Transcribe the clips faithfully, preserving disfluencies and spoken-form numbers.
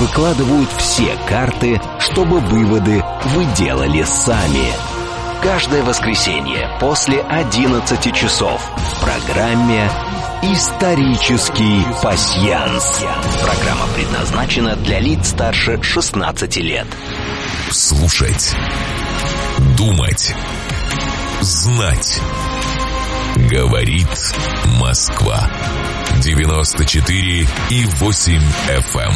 выкладывают все карты, чтобы выводы вы делали сами. Каждое воскресенье после одиннадцати часов в программе «Исторический пасьянс». Программа предназначена для лиц старше шестнадцати лет. Слушать, думать, знать. Говорит Москва. девяносто четыре и восемь эф эм.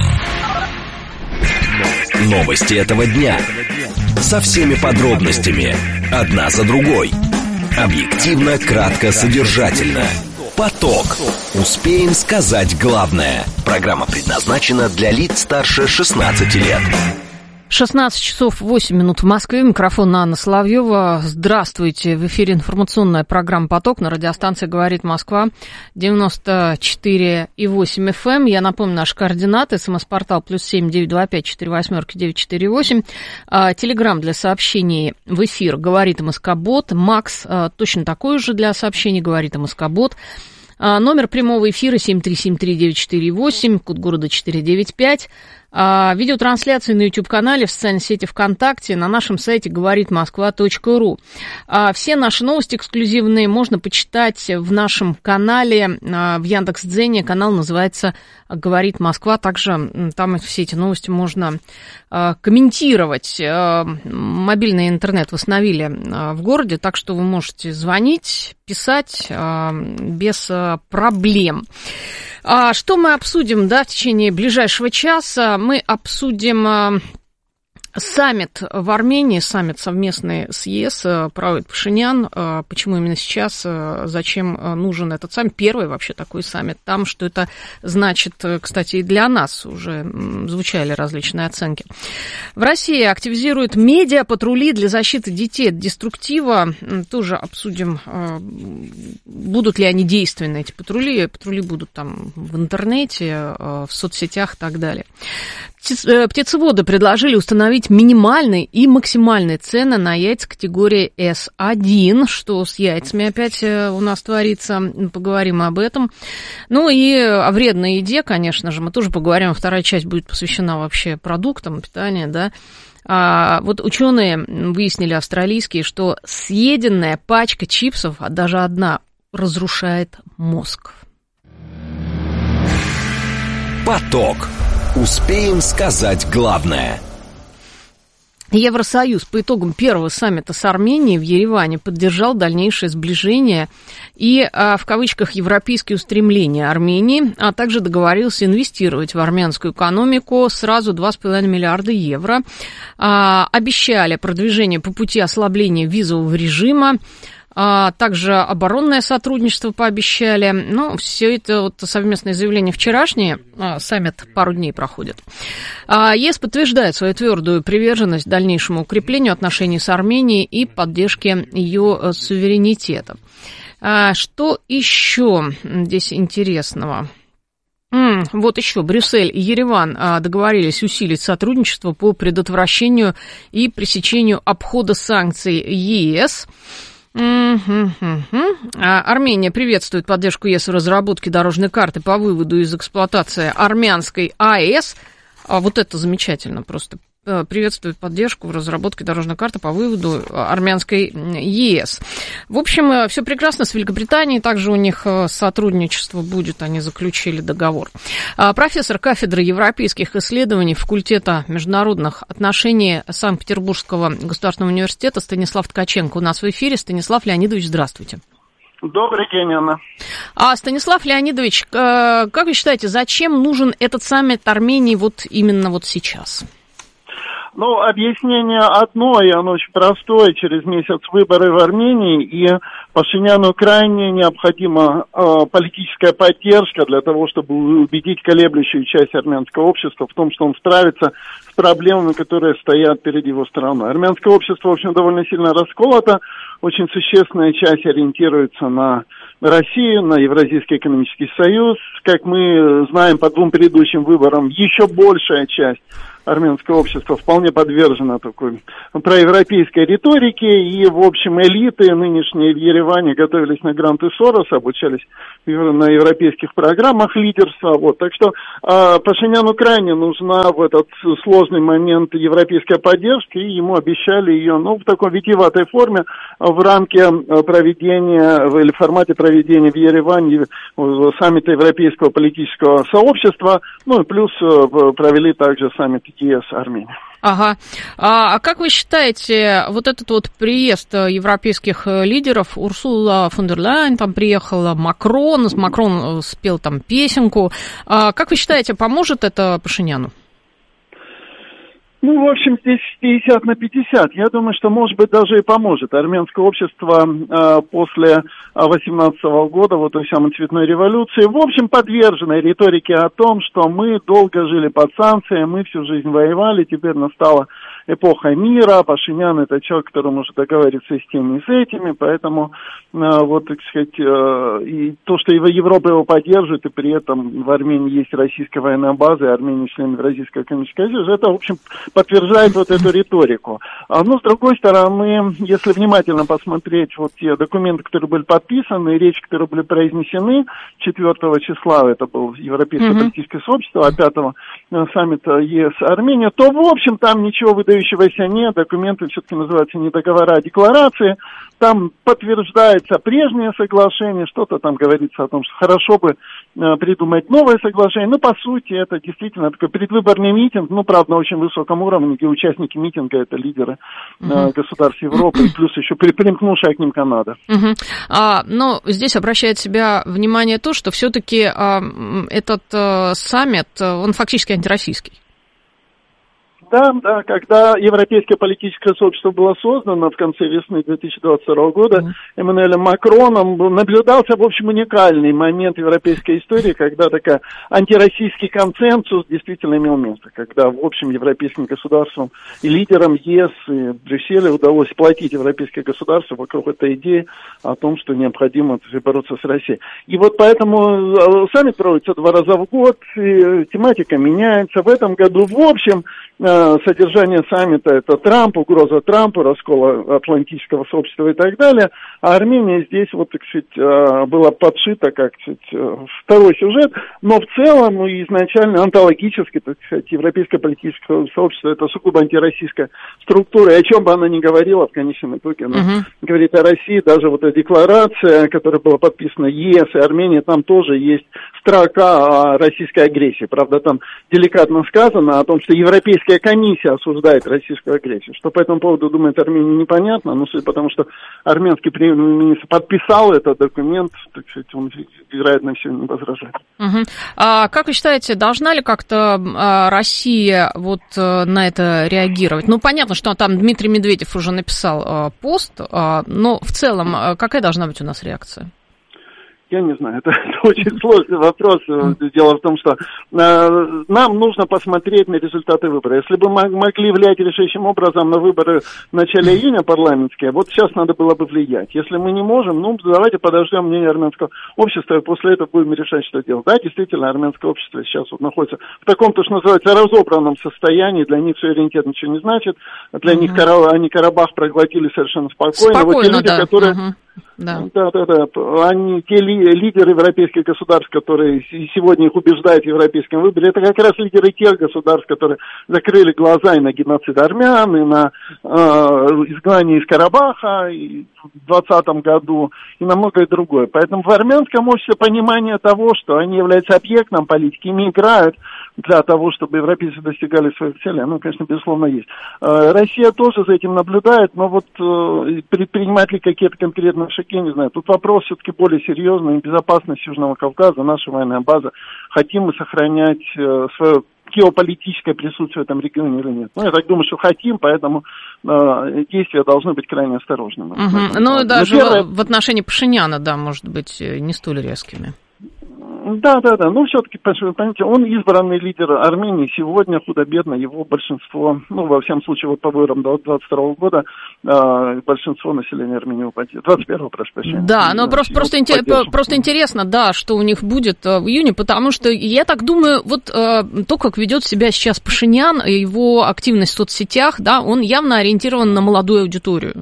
Новости этого дня. Со всеми подробностями. Одна за другой. Объективно, кратко, содержательно. Поток. Успеем сказать главное. Программа предназначена для лиц старше шестнадцати лет. шестнадцать часов восемь минут в Москве. Микрофон Анна Соловьева. Здравствуйте. В эфире информационная программа «Поток» на радиостанции «Говорит Москва». девяносто четыре и восемь эф эм. Я напомню, наши координаты. СМС-портал плюс семь девять два пять четыре восьмерки девять четыре восемь. Телеграм для сообщений в эфир «Говорит МСК-бот». Макс точно такой же для сообщений «Говорит МСК-бот». Номер прямого эфира семь три семь три девять четыре восемь, код города четыреста девяносто пять. Видеотрансляции на YouTube-канале, в социальной сети ВКонтакте, на нашем сайте говорит москва точка ру. Все наши новости эксклюзивные можно почитать в нашем канале в Яндекс.Дзене. Канал называется «Говорит Москва». Также там все эти новости можно комментировать. Мобильный интернет восстановили в городе, так что вы можете звонить, писать без проблем. Что мы обсудим, да, в течение ближайшего часа? Мы обсудим саммит в Армении, саммит совместный с ЕС, проводит Пашинян. Почему именно сейчас, зачем нужен этот саммит? Первый вообще такой саммит там, что это значит, кстати, и для нас уже звучали различные оценки. В России активизируют медиапатрули для защиты детей от деструктива. Тоже обсудим, будут ли они действенны, эти патрули. Патрули будут там в интернете, в соцсетях и так далее. Птицеводы предложили установить минимальные и максимальные цены на яйца категории эс один. Что с яйцами опять у нас творится, поговорим об этом. Ну и о вредной еде, конечно же, мы тоже поговорим. Вторая часть будет посвящена вообще продуктам питания, да. А вот ученые выяснили, австралийские, что съеденная пачка чипсов, а даже одна, разрушает мозг. Поток. Успеем сказать главное. Евросоюз по итогам первого саммита с Арменией в Ереване поддержал дальнейшее сближение и, в кавычках, европейские устремления Армении, а также договорился инвестировать в армянскую экономику сразу два с половиной миллиарда евро. Обещали продвижение по пути ослабления визового режима. Также оборонное сотрудничество пообещали. Ну, все это вот совместное заявление вчерашнее. Саммит пару дней проходит. ЕС подтверждает свою твердую приверженность дальнейшему укреплению отношений с Арменией и поддержке ее суверенитета. Что еще здесь интересного? Вот еще Брюссель и Ереван договорились усилить сотрудничество по предотвращению и пресечению обхода санкций ЕС. Uh-huh. Армения приветствует поддержку ЕС в разработке дорожной карты по выводу из эксплуатации армянской АЭС. Вот это замечательно просто. Приветствует поддержку в разработке дорожной карты по выводу армянской ЕС. В общем, все прекрасно с Великобританией. Также у них сотрудничество будет, они заключили договор. Профессор кафедры европейских исследований факультета международных отношений Санкт-Петербургского государственного университета Станислав Ткаченко у нас в эфире. Станислав Леонидович, здравствуйте. Добрый день, Анна. А, Станислав Леонидович, как вы считаете, зачем нужен этот саммит Армении вот именно вот сейчас? Ну, объяснение одно, и оно очень простое. Через месяц выборы в Армении, и Пашиняну крайне необходима э, политическая поддержка для того, чтобы убедить колеблющую часть армянского общества в том, что он справится с проблемами, которые стоят перед его страной. Армянское общество, в общем, довольно сильно расколото. Очень существенная часть ориентируется на Россию, на Евразийский экономический союз. Как мы знаем по двум предыдущим выборам, еще большая часть армянское общество вполне подвержено такой проевропейской риторике, и, в общем, элиты нынешние в Ереване готовились на гранты Сороса, обучались на европейских программах лидерства, вот, так что э, Пашиняну крайне нужна в этот сложный момент европейская поддержка, и ему обещали ее, ну, в такой витиеватой форме в рамке проведения, или в формате проведения в Ереване саммита Европейского политического сообщества, ну, и плюс э, провели также саммит ЕС Армения. Ага. А, а как вы считаете, вот этот вот приезд европейских лидеров, Урсула фон дер Ляйен там приехала, Макрон, Макрон спел там песенку, а, как вы считаете, поможет это Пашиняну? Ну, в общем, здесь пятьдесят на пятьдесят. Я думаю, что, может быть, даже и поможет. Армянское общество э, после восемнадцатого года, вот той самой цветной революции, в общем, подвержено риторике о том, что мы долго жили под санкциями, мы всю жизнь воевали, теперь настала эпоха мира, Пашинян — это человек, который может договориться и с теми, и с этими, поэтому, э, вот, так сказать, э, и то, что Европа его поддерживает, и при этом в Армении есть российская военная база, и Армения член Евразийского экономического союза, это, в общем, подтверждает вот эту риторику. А, ну, с другой стороны, если внимательно посмотреть вот те документы, которые были подписаны, речи, которые были произнесены четвёртого числа, это был Европейское mm-hmm. политическое сообщество, а пятого саммита ЕС Армения, то, в общем, там ничего выдающегося нет, документы все-таки называются не договора, а декларации. Там подтверждается прежнее соглашение, что-то там говорится о том, что хорошо бы э, придумать новое соглашение. Ну, по сути, это действительно такой предвыборный митинг, ну, правда, на очень высоком уровне, где участники митинга — это лидеры э, uh-huh. государств Европы, плюс еще при, примкнувшая к ним Канада. Uh-huh. А, но здесь обращает себя внимание то, что все-таки а, этот а, саммит, он фактически антироссийский. Да, да, когда Европейское политическое сообщество было создано в конце весны две тысячи двадцать второго года mm-hmm. Эммануэлем Макроном, наблюдался, в общем, уникальный момент европейской истории, когда такой антироссийский консенсус действительно имел место, когда, в общем, европейским государствам и лидерам ЕС и Брюсселя удалось сплотить европейское государство вокруг этой идеи о том, что необходимо бороться с Россией. И вот поэтому саммит проводится два раза в год, и тематика меняется. В этом году, в общем, содержание саммита — это Трамп, угроза Трампу, раскола атлантического сообщества и так далее. А Армения здесь, вот, так сказать, была подшита, как, так сказать, второй сюжет. Но в целом, ну, изначально онтологически, так сказать, европейское политическое сообщество — это сугубо антироссийская структура. И о чем бы она ни говорила, в конечном итоге она uh-huh. говорит о России. Даже вот эта декларация, которая была подписана ЕС и Арменией, там тоже есть строка о российской агрессии. Правда, там деликатно сказано о том, что европейская комиссия осуждает российскую агрессию. Что по этому поводу думает Армения, непонятно, но судя по тому, что армянский премьер-министр подписал этот документ, так сказать, он, вероятно, все не возражает. Угу. А как вы считаете, должна ли как-то а, Россия вот а, на это реагировать? Ну, понятно, что там Дмитрий Медведев уже написал а, пост, а, но в целом а, какая должна быть у нас реакция? Я не знаю, это, это очень сложный вопрос. Дело в том, что э, нам нужно посмотреть на результаты выборов. Если бы мы могли влиять решающим образом на выборы в начале июня парламентские, вот сейчас надо было бы влиять. Если мы не можем, ну, давайте подождем мнение армянского общества, и после этого будем решать, что делать. Да, действительно, армянское общество сейчас вот находится в таком-то, что называется, разобранном состоянии. Для них суверенитет ничего не значит. Для uh-huh. них Кара... они Карабах проглотили совершенно спокойно. Спокойно, вот те люди, да. которые... Uh-huh. Да. да, да, да. Они, те ли, лидеры европейских государств, которые сегодня их убеждают в европейском выборе, это как раз лидеры тех государств, которые закрыли глаза и на геноцид армян, и на э, изгнание из Карабаха и в двадцатом году, и на многое другое. Поэтому в армянском обществе понимание того, что они являются объектом политики, ими играют для того, чтобы европейцы достигали своих целей, оно, конечно, безусловно, есть. Э, Россия тоже за этим наблюдает, но вот э, предпринимать ли какие-то конкретные шаги, я не знаю. Тут вопрос все-таки более серьезный. Безопасность Южного Кавказа, наша военная база. Хотим мы сохранять э, свое геополитическое присутствие в этом регионе или нет? Ну, я так думаю, что хотим, поэтому э, действия должны быть крайне осторожными. Угу. Ну, даже первое... в отношении Пашиняна, да, может быть, не столь резкими. Да, да, да. Ну, все-таки, понимаете, он избранный лидер Армении. Сегодня худо-бедно его большинство, ну, во всяком случае, вот по выборам двадцать второго года, э, большинство населения Армении упадет. двадцать первого, прошу прощения. Да, но просто, просто, интер, просто интересно, да, что у них будет в июне, потому что я так думаю, вот э, то, как ведет себя сейчас Пашинян, его активность в соцсетях, да, он явно ориентирован на молодую аудиторию.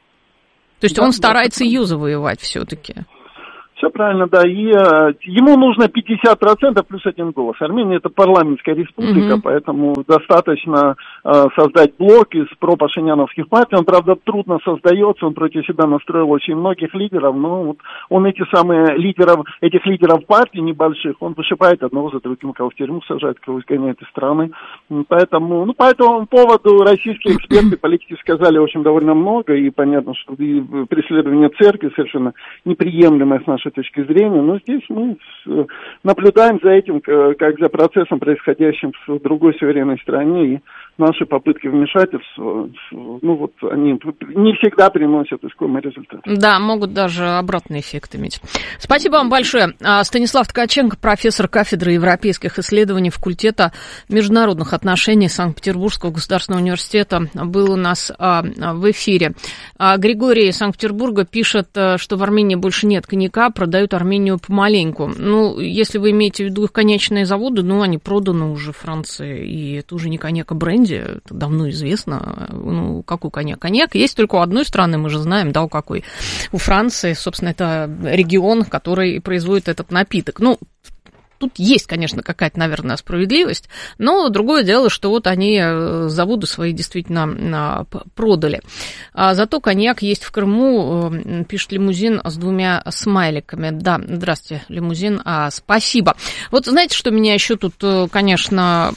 То есть да, он старается да, ее завоевать все-таки. Все правильно, да. И э, ему нужно пятьдесят процентов плюс один голос. Армения — это парламентская республика, mm-hmm. поэтому достаточно э, создать блок из пропашиняновских партий. Он, правда, трудно создается, он против себя настроил очень многих лидеров, но вот он эти самые лидеров, этих лидеров партий небольших, он вышибает одного за другим, кого в тюрьму сажает, кого изгоняет из страны. Поэтому, ну, по этому поводу российские эксперты, политики сказали, в общем, довольно много, и понятно, что преследование церкви совершенно неприемлемое с нашей точки зрения, но здесь мы наблюдаем за этим, как за процессом, происходящим в другой суверенной стране, и наши попытки вмешательства, ну вот, они не всегда приносят искомый результат. Да, могут даже обратный эффект иметь. Спасибо вам большое. Станислав Ткаченко, профессор кафедры европейских исследований факультета международных отношений Санкт-Петербургского государственного университета, был у нас в эфире. Григорий из Санкт-Петербурга пишет, что в Армении больше нет коньяка, продают Армению помаленьку. Ну, если вы имеете в виду их коньячные заводы, ну, они проданы уже Франции, и это уже не коньяк, а бренди, это давно известно. Ну, какой коньяк? Коньяк есть только у одной страны, мы же знаем, да, у какой. У Франции, собственно, это регион, который производит этот напиток. Ну, тут есть, конечно, какая-то, наверное, справедливость, но другое дело, что вот они заводы свои действительно продали. А зато коньяк есть в Крыму, пишет Лимузин с двумя смайликами. Да, здравствуйте, Лимузин, а, спасибо. Вот знаете, что меня еще тут, конечно,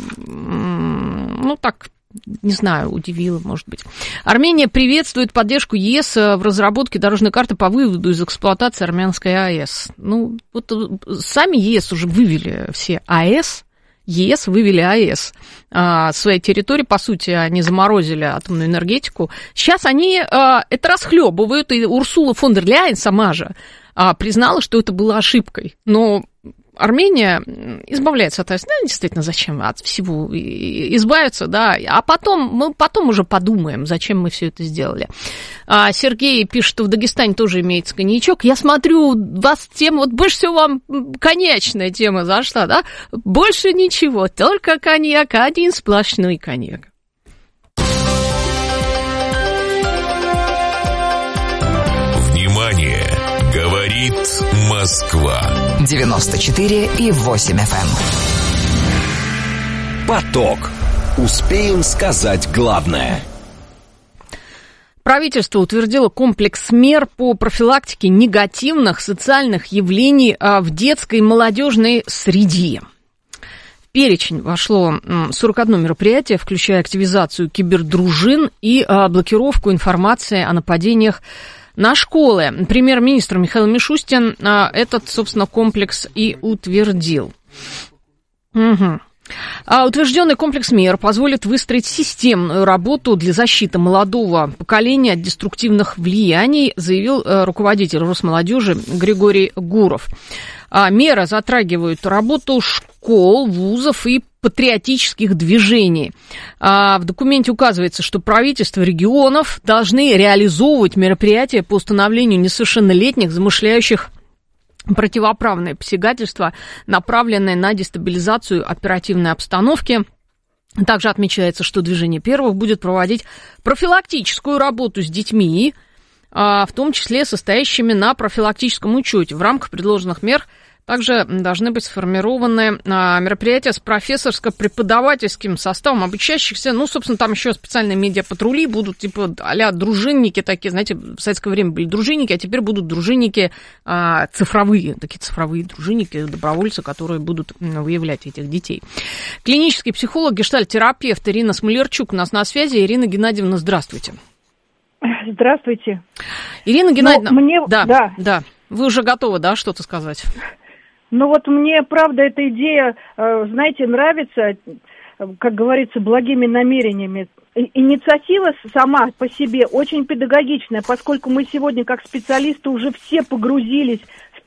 ну так... не знаю, удивило, может быть. Армения приветствует поддержку ЕС в разработке дорожной карты по выводу из эксплуатации армянской АЭС. Ну, вот сами ЕС уже вывели все АЭС, ЕС вывели АЭС а, своей территории, по сути, они заморозили атомную энергетику. Сейчас они а, это расхлебывают, и Урсула фон дер Ляйен сама же а, признала, что это было ошибкой. Но Армения избавляется от этого. Да, действительно, зачем от всего избавиться, да, а потом мы потом уже подумаем, зачем мы все это сделали. А Сергей пишет, что в Дагестане тоже имеется коньячок. Я смотрю, вас тема, вот больше всего вам коньячная тема зашла, да? Больше ничего, только коньяк, один сплошной коньяк. Внимание! Говорит Москва. девяносто четыре и восемь эф эм. Поток. Успеем сказать главное. Правительство утвердило комплекс мер по профилактике негативных социальных явлений в детской и молодежной среде. В перечень вошло сорок одно мероприятие, включая активизацию кибердружин и блокировку информации о нападениях на школы. Премьер-министр Михаил Мишустин а, этот, собственно, комплекс и утвердил. Угу. А утвержденный комплекс мер позволит выстроить системную работу для защиты молодого поколения от деструктивных влияний, заявил а, руководитель Росмолодежи Григорий Гуров. А, меры затрагивают работу школ, вузов и патриотических движений. А в документе указывается, что правительства регионов должны реализовывать мероприятия по установлению несовершеннолетних, замышляющих противоправное посягательство, направленное на дестабилизацию оперативной обстановки. Также отмечается, что движение первых будет проводить профилактическую работу с детьми, в том числе состоящими на профилактическом учете. В рамках предложенных мер также должны быть сформированы а, мероприятия с профессорско-преподавательским составом обучающихся. Ну, собственно, там еще специальные медиапатрули будут, типа а-ля дружинники такие. Знаете, в советское время были дружинники, а теперь будут дружинники а, цифровые. Такие цифровые дружинники, добровольцы, которые будут выявлять этих детей. Клинический психолог, гештальт-терапевт Ирина Смолерчук у нас на связи. Ирина Геннадьевна, здравствуйте. Здравствуйте. Ирина Геннадьевна, мне... да, да. да. Вы уже готовы, да, что-то сказать? Ну вот мне, правда, эта идея, знаете, нравится, как говорится, благими намерениями. Инициатива сама по себе очень педагогичная, поскольку мы сегодня, как специалисты, уже все погрузились в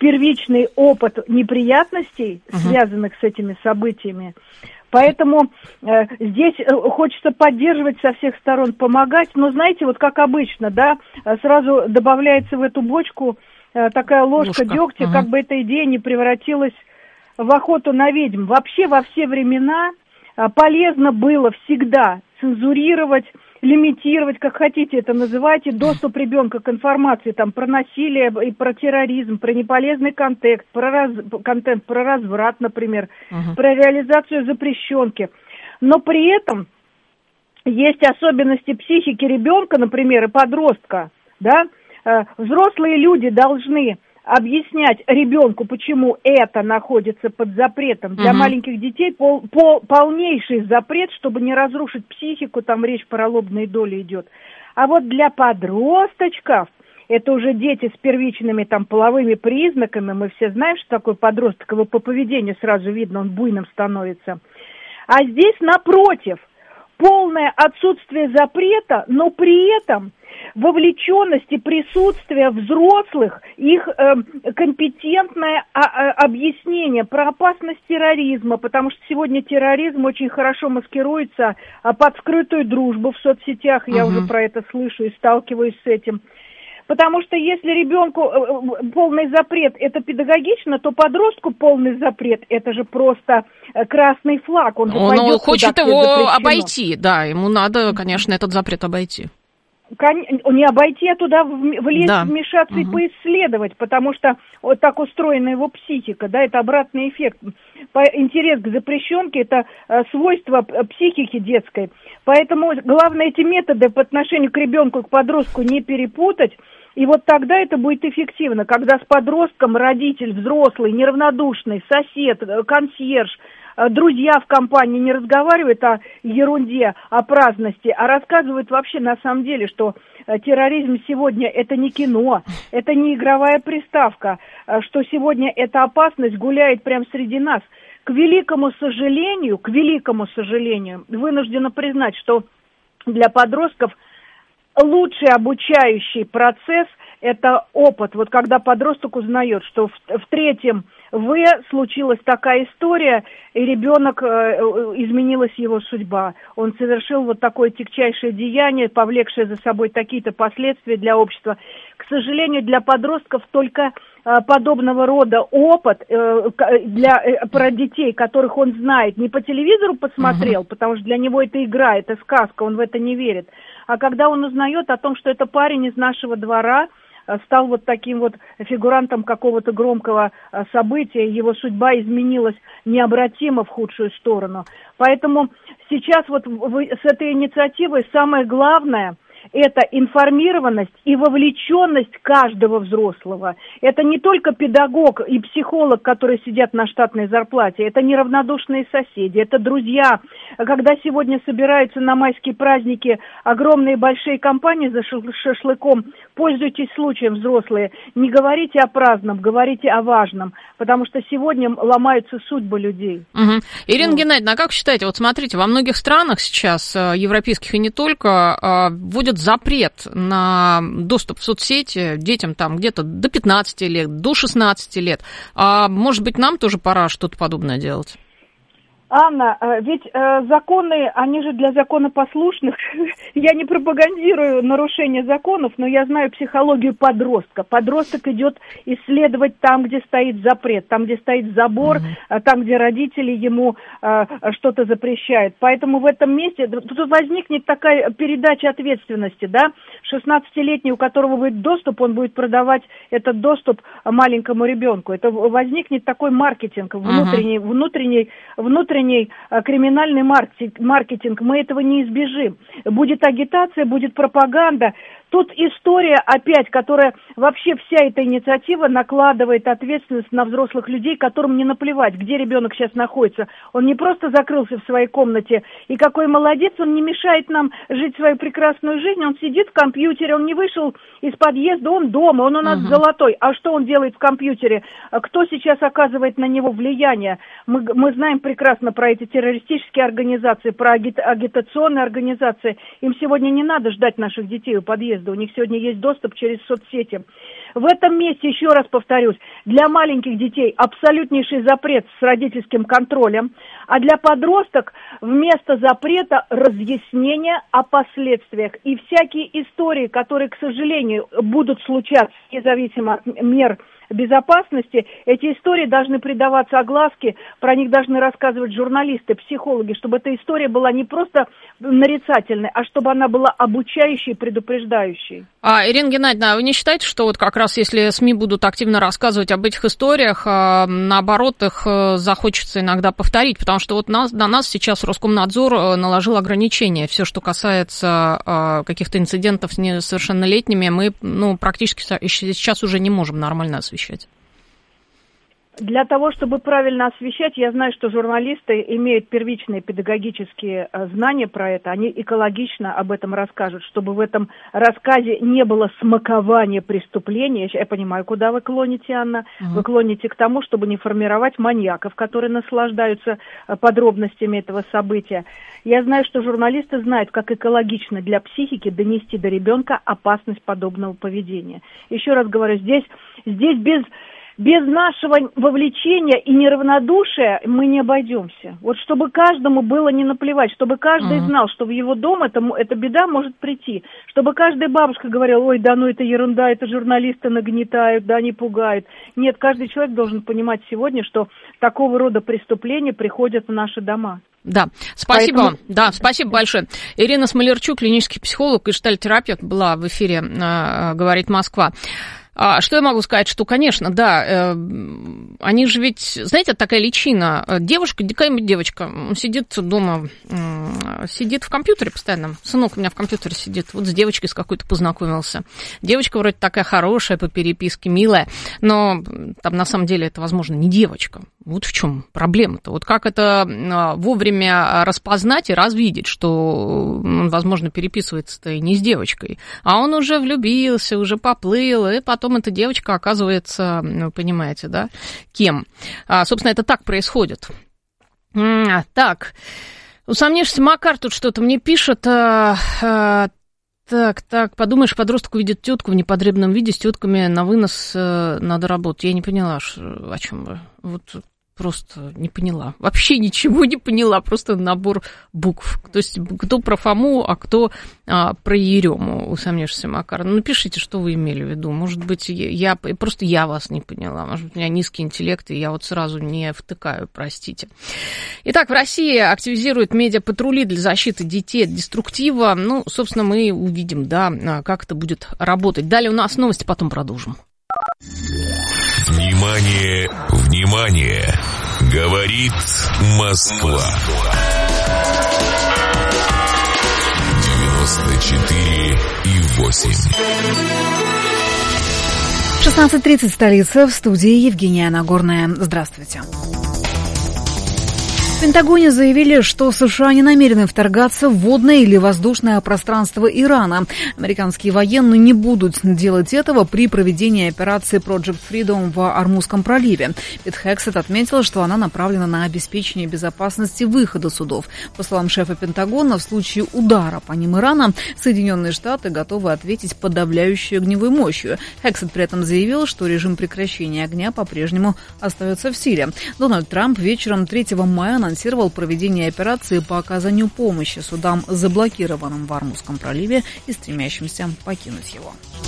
первичный опыт неприятностей, uh-huh. связанных с этими событиями. Поэтому э, здесь э, хочется поддерживать со всех сторон, помогать. Но знаете, вот как обычно, да, сразу добавляется в эту бочку э, такая ложка, ложка. дегтя, uh-huh. как бы эта идея не превратилась в охоту на ведьм. Вообще во все времена э, полезно было всегда цензурировать, лимитировать, как хотите это называйте, доступ ребенка к информации там, про насилие и про терроризм, про неполезный контент, про, раз, контент, про разврат, например, uh-huh. про реализацию запрещенки. Но при этом есть особенности психики ребенка, например, и подростка. Да? Взрослые люди должны объяснять ребенку, почему это находится под запретом. Для угу. маленьких детей пол, пол, полнейший запрет, чтобы не разрушить психику, там речь про лобные доли идет. А вот для подросточков, это уже дети с первичными там половыми признаками, мы все знаем, что такое подросток, его по поведению сразу видно, он буйным становится. А здесь, напротив, полное отсутствие запрета, но при этом вовлеченность и присутствие взрослых, их э, компетентное а, а, объяснение про опасность терроризма, потому что сегодня терроризм очень хорошо маскируется а, под скрытую дружбу в соцсетях, я uh-huh. уже про это слышу и сталкиваюсь с этим. Потому что если ребенку полный запрет это педагогично, то подростку полный запрет это же просто красный флаг. Он, же он пойдет хочет его обойти, да, ему надо, конечно, этот запрет обойти. Не обойти, а туда влезть, да. вмешаться угу. и поисследовать, потому что вот так устроена его психика, да, это обратный эффект. Интерес к запрещенке – это свойство психики детской. Поэтому главное эти методы по отношению к ребенку, к подростку не перепутать, и вот тогда это будет эффективно, когда с подростком родитель, взрослый, неравнодушный, сосед, консьерж, друзья в компании не разговаривают о ерунде, о праздности, а рассказывают вообще на самом деле, что терроризм сегодня это не кино, это не игровая приставка, что сегодня эта опасность гуляет прямо среди нас. К великому сожалению, к великому сожалению, вынуждена признать, что для подростков лучший обучающий процесс – это опыт. Вот когда подросток узнает, что в, в третьем В случилась такая история, и ребенок, э, изменилась его судьба. Он совершил вот такое тягчайшее деяние, повлекшее за собой такие-то последствия для общества. К сожалению, для подростков только э, подобного рода опыт э, для, э, про детей, которых он знает, не по телевизору посмотрел, uh-huh. потому что для него это игра, это сказка, он в это не верит. А когда он узнает о том, что это парень из нашего двора, стал вот таким вот фигурантом какого-то громкого события, его судьба изменилась необратимо в худшую сторону. Поэтому сейчас вот с этой инициативой самое главное – это информированность и вовлеченность каждого взрослого. Это не только педагог и психолог, которые сидят на штатной зарплате, это неравнодушные соседи, это друзья. Когда сегодня собираются на майские праздники огромные большие компании за шашлыком, пользуйтесь случаем, взрослые, не говорите о праздном, говорите о важном, потому что сегодня ломаются судьбы людей. Угу. Ирина вот. Геннадьевна, а как считаете, вот смотрите, во многих странах сейчас, европейских и не только, вводят запрет на доступ в соцсети детям там где-то до пятнадцати лет, до шестнадцати лет. А может быть, нам тоже пора что-то подобное делать? Анна, ведь э, законы, они же для законопослушных. Я не пропагандирую нарушение законов, но я знаю психологию подростка. Подросток идет исследовать там, где стоит запрет, там, где стоит забор, mm-hmm. там, где родители ему э, что-то запрещают. Поэтому в этом месте тут возникнет такая передача ответственности, да? шестнадцатилетний, у которого будет доступ, он будет продавать этот доступ маленькому ребенку. Это возникнет такой маркетинг, внутренний, mm-hmm. внутренний, внутренний криминальный маркетинг, мы этого не избежим. Будет агитация, будет пропаганда. Тут история опять, которая вообще вся эта инициатива накладывает ответственность на взрослых людей, которым не наплевать, где ребенок сейчас находится. Он не просто закрылся в своей комнате, и какой молодец, он не мешает нам жить свою прекрасную жизнь, он сидит в компьютере, он не вышел из подъезда, он дома, он у нас uh-huh. золотой. А что он делает в компьютере? Кто сейчас оказывает на него влияние? Мы, мы знаем прекрасно про эти террористические организации, про аги- агитационные организации. Им сегодня не надо ждать наших детей у подъезда. У них сегодня есть доступ через соцсети. В этом месте, еще раз повторюсь, для маленьких детей абсолютнейший запрет с родительским контролем, а для подросток вместо запрета разъяснение о последствиях. И всякие истории, которые, к сожалению, будут случаться независимо от мер безопасности, эти истории должны придаваться огласке, про них должны рассказывать журналисты, психологи, чтобы эта история была не просто нарицательной, а чтобы она была обучающей, предупреждающей. А, Ирина Геннадьевна, вы не считаете, что вот как раз если СМИ будут активно рассказывать об этих историях, наоборот, их захочется иногда повторить, потому что вот нас, на нас сейчас Роскомнадзор наложил ограничения. Все, что касается каких-то инцидентов с несовершеннолетними, мы ну, практически сейчас уже не можем нормально освещать. Для того, чтобы правильно освещать, я знаю, что журналисты имеют первичные педагогические знания про это, они экологично об этом расскажут, чтобы в этом рассказе не было смакования преступления. Я понимаю, куда вы клоните, Анна. Uh-huh. Вы клоните к тому, чтобы не формировать маньяков, которые наслаждаются подробностями этого события. Я знаю, что журналисты знают, как экологично для психики донести до ребенка опасность подобного поведения. Еще раз говорю, здесь, здесь без... Без нашего вовлечения и неравнодушия мы не обойдемся. Вот чтобы каждому было не наплевать, чтобы каждый uh-huh. знал, что в его дом это, эта беда может прийти. Чтобы каждая бабушка говорила, ой, да ну это ерунда, это журналисты нагнетают, да, они пугают. Нет, каждый человек должен понимать сегодня, что такого рода преступления приходят в наши дома. Да, спасибо вам. Поэтому... Да, спасибо большое. Ирина Смолярчук, клинический психолог и гештальт-терапевт, была в эфире «Говорит Москва». А, что я могу сказать, что, конечно, да, э, они же ведь, знаете, такая личина. Девушка, какая-нибудь девочка, сидит дома, э, сидит в компьютере постоянно. Сынок у меня в компьютере сидит, вот с девочкой с какой-то познакомился. Девочка вроде такая хорошая по переписке, милая, но там на самом деле это, возможно, не девочка. Вот в чем проблема-то. Вот как это вовремя распознать и развидеть, что он, возможно, переписывается-то и не с девочкой, а он уже влюбился, уже поплыл, и потом эта девочка оказывается, вы понимаете, да, кем. А, собственно, это так происходит. А, так, усомнившийся Макар тут что-то мне пишет. А, а, так, так, подумаешь, подросток увидит тетку в непотребном виде, с тетками на вынос э, надо работать. Я не поняла, что, о чем вы. Вот просто не поняла. Вообще ничего не поняла, просто набор букв. То есть кто про Фому, а кто а, про Ерему, усомнишься, Макар. Ну, напишите, что вы имели в виду. Может быть, я, просто я вас не поняла. Может быть, у меня низкий интеллект, и я вот сразу не втыкаю, простите. Итак, в России активизируют медиапатрули для защиты детей от деструктива. Ну, собственно, мы увидим, да, как это будет работать. Далее у нас новости, потом продолжим. Внимание, внимание! Говорит Москва. девяносто четыре и восемь. шестнадцать тридцать, столица, в студии Евгения Нагорная. Здравствуйте. В Пентагоне заявили, что США не намерены вторгаться в водное или воздушное пространство Ирана. Американские военные не будут делать этого при проведении операции Project Freedom в Ормузском проливе. Пит Хексет отметил, что она направлена на обеспечение безопасности выхода судов. По словам шефа Пентагона, в случае удара по ним Ирана, Соединенные Штаты готовы ответить подавляющей огневой мощью. Хексет при этом заявил, что режим прекращения огня по-прежнему остается в силе. Дональд Трамп вечером третьего мая анонсировал проведение операции по оказанию помощи судам, заблокированным в Ормузском проливе и стремящимся покинуть его.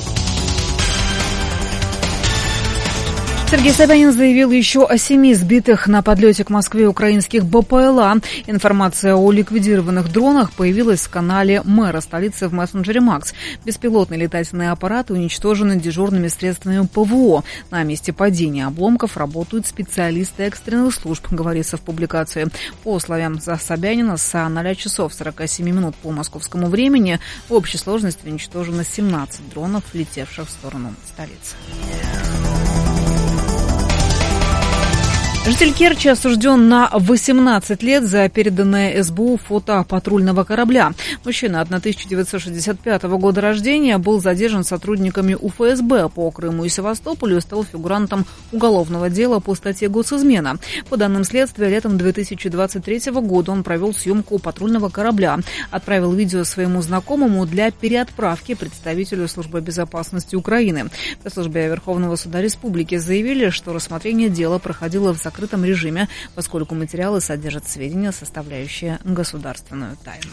Сергей Собянин заявил еще о семи сбитых на подлете к Москве украинских БПЛА. Информация о ликвидированных дронах появилась в канале мэра столицы в мессенджере Макс. Беспилотные летательные аппараты уничтожены дежурными средствами ПВО. На месте падения обломков работают специалисты экстренных служб, говорится в публикации. По словам Собянина, с ноля часов сорока семи минут по московскому времени в общей сложности уничтожено семнадцать дронов, летевших в сторону столицы. Житель Керчи осужден на восемнадцать лет за переданное эс бэ у фото патрульного корабля. Мужчина тысяча девятьсот шестьдесят пятого года рождения был задержан сотрудниками у эф эс бэ по Крыму и Севастополю и стал фигурантом уголовного дела по статье «Госизмена». По данным следствия, летом две тысячи двадцать третьего года он провел съемку патрульного корабля, отправил видео своему знакомому для переотправки представителю службы безопасности Украины. В службе Верховного суда Республики заявили, что рассмотрение дела проходило в закрытом В закрытом режиме, поскольку материалы содержат сведения, составляющие государственную тайну.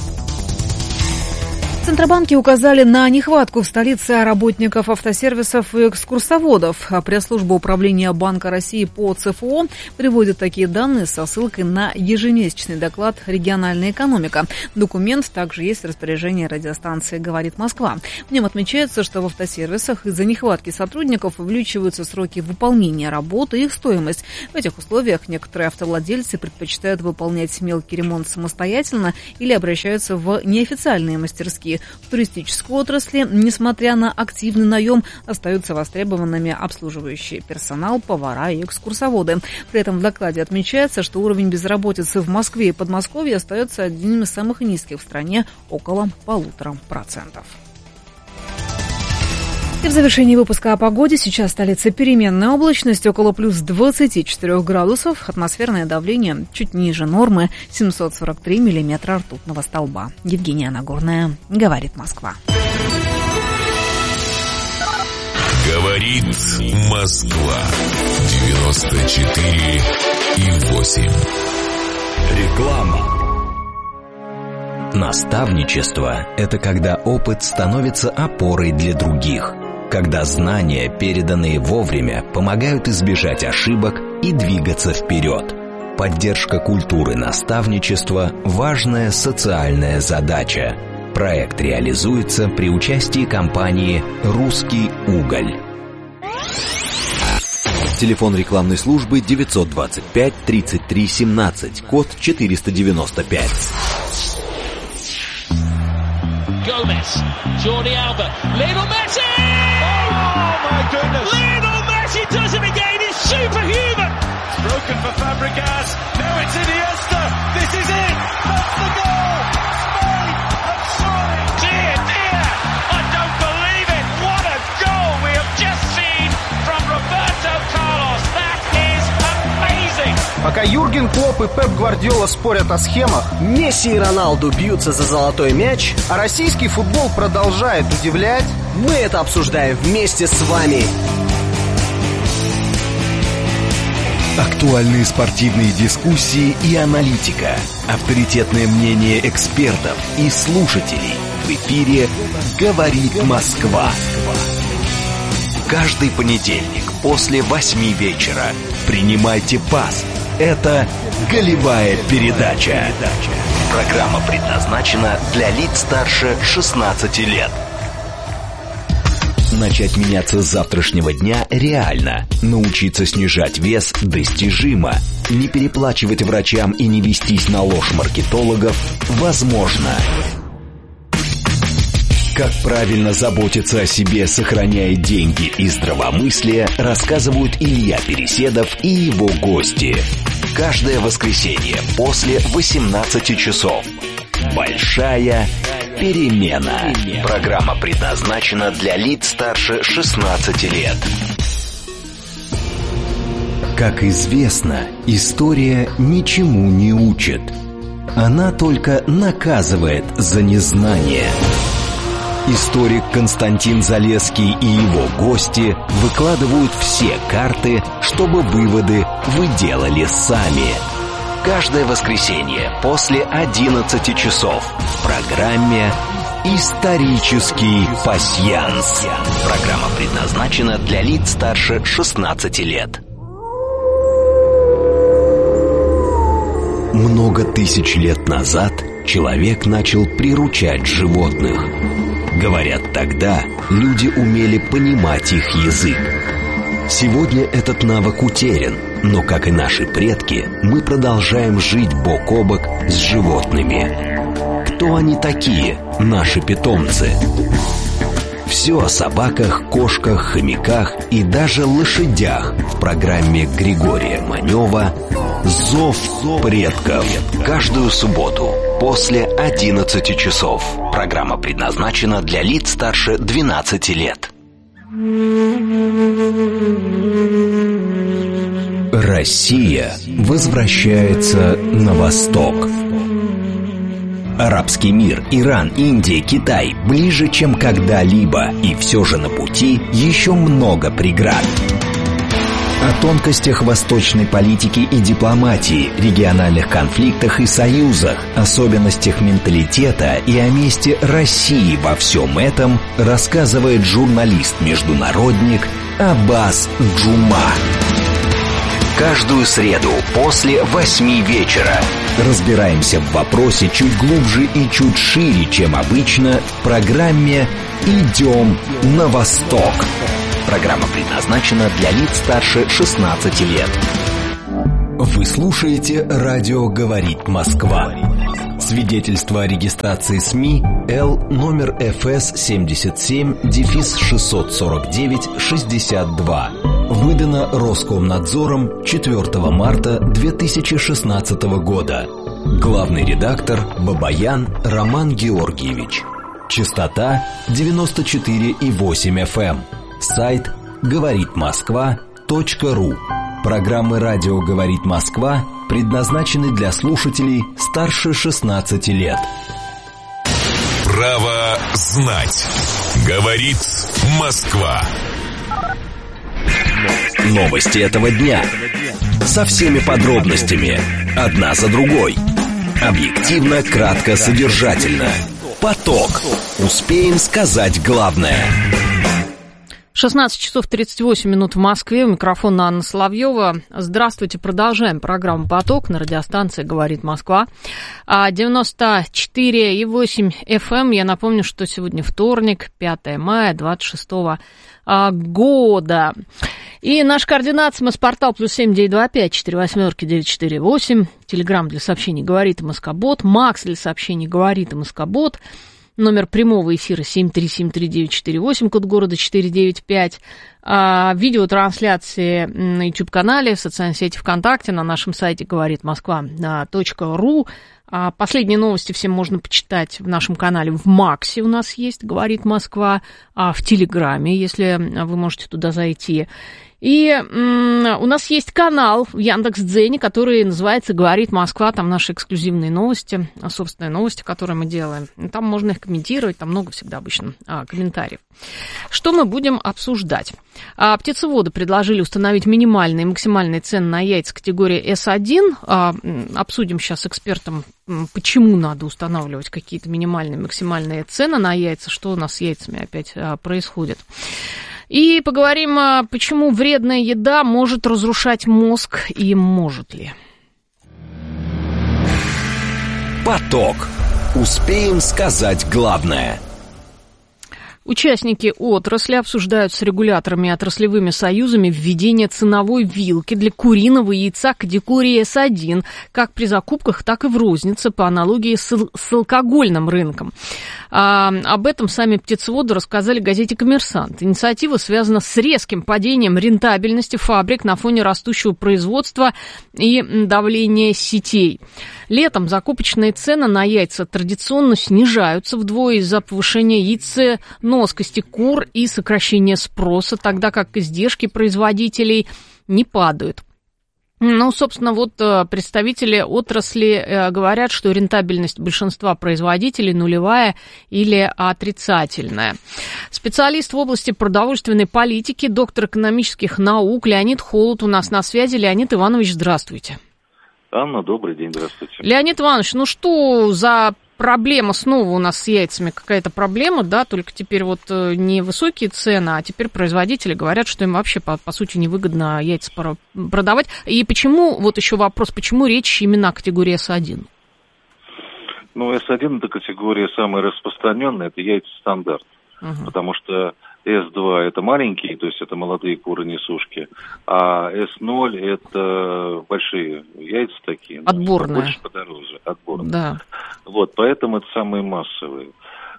В Центробанке указали на нехватку в столице работников автосервисов и экскурсоводов. Пресс-служба управления Банка России по цэ эф о приводит такие данные со ссылкой на ежемесячный доклад «Региональная экономика». Документ также есть в распоряжении радиостанции «Говорит Москва». В нем отмечается, что в автосервисах из-за нехватки сотрудников увеличиваются сроки выполнения работы и их стоимость. В этих условиях некоторые автовладельцы предпочитают выполнять мелкий ремонт самостоятельно или обращаются в неофициальные мастерские. В туристической отрасли, несмотря на активный наем, остаются востребованными обслуживающий персонал, повара и экскурсоводы. При этом в докладе отмечается, что уровень безработицы в Москве и Подмосковье остается одним из самых низких в стране, около полутора процентов. И в завершении выпуска о погоде. Сейчас столица переменная облачность, около плюс двадцати четырёх градусов. Атмосферное давление чуть ниже нормы, семьсот сорок три миллиметра ртутного столба. Евгения Нагорная, «Говорит Москва». Говорит Москва. девяносто четыре и восемь. Реклама. Наставничество – это когда опыт становится опорой для других. Когда знания, переданные вовремя, помогают избежать ошибок и двигаться вперед. Поддержка культуры наставничества – важная социальная задача. Проект реализуется при участии компании «Русский уголь». Телефон рекламной службы девятьсот двадцать пять тридцать три семнадцать, код четыреста девяносто пять. Gomez, Jordi Alba, Lionel Messi! Oh my goodness! Lionel Messi does it again, it's superhuman! It's broken for Fabregas, now it's Iniesta, this is it! That's the goal! Spain have scored! Dear, dear, I don't believe it! What a goal we have just seen from Roberto Carlos! That is amazing! Пока Юрген Клопп и Пеп Гвардиола спорят о схемах, Месси и Роналду бьются за золотой мяч, а российский футбол продолжает удивлять, мы это обсуждаем вместе с вами. Актуальные спортивные дискуссии и аналитика, авторитетное мнение экспертов и слушателей. В эфире «Говорит Москва». Каждый понедельник после восьми вечера принимайте пас. Это «Голевая передача». Программа предназначена для лиц старше шестнадцати лет. Начать меняться с завтрашнего дня реально. Научиться снижать вес достижимо. Не переплачивать врачам и не вестись на ложь маркетологов возможно. Как правильно заботиться о себе, сохраняя деньги и здравомыслие, рассказывают Илья Переседов и его гости. Каждое воскресенье после восемнадцати часов. Большая перемена. Программа предназначена для лиц старше шестнадцати лет. Как известно, история ничему не учит. Она только наказывает за незнание. Историк Константин Залесский и его гости выкладывают все карты, чтобы выводы вы делали сами. Каждое воскресенье после одиннадцати часов в программе «Исторический пасьянс». Программа предназначена для лиц старше шестнадцати лет. Много тысяч лет назад человек начал приручать животных. Говорят, тогда люди умели понимать их язык. Сегодня этот навык утерян, но, как и наши предки, мы продолжаем жить бок о бок с животными. Кто они такие, наши питомцы? Все о собаках, кошках, хомяках и даже лошадях в программе Григория Манева «Зов предков». Каждую субботу после одиннадцати часов. Программа предназначена для лиц старше двенадцати лет. Россия возвращается на восток. Арабский мир, Иран, Индия, Китай ближе, чем когда-либо, и все же на пути еще много преград. О тонкостях восточной политики и дипломатии, региональных конфликтах и союзах, особенностях менталитета и о месте России во всем этом рассказывает журналист-международник Аббас Джума. Каждую среду после восьми вечера разбираемся в вопросе чуть глубже и чуть шире, чем обычно, в программе «Идем на восток». Программа предназначена для лиц старше шестнадцати лет. Вы слушаете «Радио говорит Москва». Свидетельство о регистрации СМИ Л номер эф эс семьдесят семь шестьсот сорок девять шестьдесят два. Выдано Роскомнадзором четвёртого марта две тысячи шестнадцатого года. Главный редактор Бабаян Роман Георгиевич. Частота девяносто четыре и восемь эф эм. Сайт говорит москва точка ру. Программы «Радио говорит Москва» предназначены для слушателей старше шестнадцати лет. Право знать. Говорит Москва. Новости этого дня. Со всеми подробностями. Одна за другой. Объективно, кратко, содержательно. Поток. Успеем сказать главное. шестнадцать часов тридцать восемь минут в Москве. У микрофона Анна Соловьева. Здравствуйте. Продолжаем программу «Поток» на радиостанции «Говорит Москва». девяносто четыре и восемь эф эм. Я напомню, что сегодня вторник, пятое мая двадцать шестого года. И наш координат СМС-портал плюс семь девять два пять четыре восьмерки девять четыре восемь. Телеграм для сообщений «Говорит МСК-бот». Макс для сообщений «Говорит МСК-бот». Номер прямого эфира семь три семь три девять четыре восемь, код города четыреста девяносто пять. А, видеотрансляции на YouTube-канале, в социальной сети ВКонтакте, на нашем сайте говорит москва точка ру. А, последние новости всем можно почитать в нашем канале в Максе у нас есть, говорит Москва, а в Телеграме, если вы можете туда зайти. И м- у нас есть канал в Яндекс.Дзене, который называется «Говорит Москва». Там наши эксклюзивные новости, собственные новости, которые мы делаем. Там можно их комментировать, там много всегда обычно а, комментариев. Что мы будем обсуждать? А, птицеводы предложили установить минимальные и максимальные цены на яйца категории эс один. А, обсудим сейчас с экспертом, почему надо устанавливать какие-то минимальные и максимальные цены на яйца, что у нас с яйцами опять а, происходит. И поговорим, почему вредная еда может разрушать мозг и может ли. Поток. Успеем сказать главное. Участники отрасли обсуждают с регуляторами и отраслевыми союзами введение ценовой вилки для куриного яйца категории эс один, как при закупках, так и в рознице, по аналогии с, с алкогольным рынком. А, об этом сами птицеводы рассказали газете «Коммерсант». Инициатива связана с резким падением рентабельности фабрик на фоне растущего производства и давления сетей. Летом закупочные цены на яйца традиционно снижаются вдвое из-за повышения яйценоскости кур и сокращения спроса, тогда как издержки производителей не падают. Ну, собственно, вот представители отрасли говорят, что рентабельность большинства производителей нулевая или отрицательная. Специалист в области продовольственной политики, доктор экономических наук Леонид Холод у нас на связи. Леонид Иванович, здравствуйте. Анна, добрый день, здравствуйте. Леонид Иванович, ну что за проблема снова у нас с яйцами? Какая-то проблема, да, только теперь вот не высокие цены, а теперь производители говорят, что им вообще, по, по сути, невыгодно яйца продавать. И почему, вот еще вопрос, почему речь именно о категории эс один? Ну, эс один это категория самая распространенная, это яйца стандарт, угу. Потому что эс два это маленькие, то есть это молодые куры-несушки, а эс ноль это большие яйца такие. Отборные. Больше подороже, отборные. Да. Вот, поэтому это самые массовые.